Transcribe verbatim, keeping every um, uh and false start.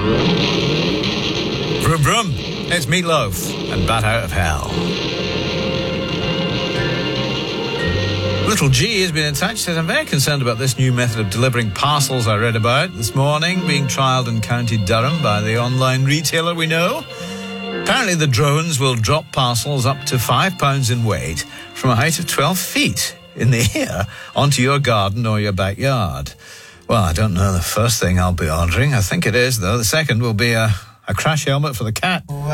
Vroom vroom, it's Meatloaf and Bat Out of Hell. Little G has been in touch, says, I'm very concerned about this new method of delivering parcels I read about this morning being trialled in County Durham by the online retailer we know. Apparently the drones will drop parcels up to five pounds in weight from a height of twelve feet in the air onto your garden or your backyard. Well, I don't know the first thing I'll be ordering. I think it is, though. The second will be a, a crash helmet for the cat.